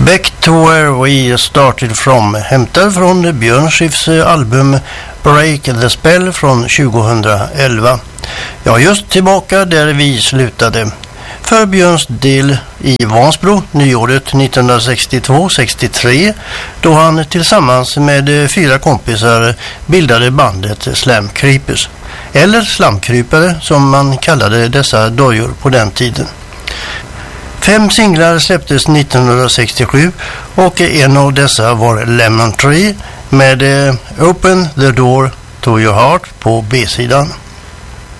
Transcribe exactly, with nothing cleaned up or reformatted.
Back to where we started from, hämtad från Björn Skifs album Break the Spell från tjugohundraelva. Ja, just tillbaka där vi slutade. För Björns del i Vansbro nyåret nittonhundrasextiotvå sextiotre, då han tillsammans med fyra kompisar bildade bandet Slam Creepers, eller slamkrypare som man kallade dessa dojor på den tiden. Fem singlar släpptes nittonhundrasextiosju och en av dessa var Lemon Tree med Open the Door to Your Heart på B-sidan.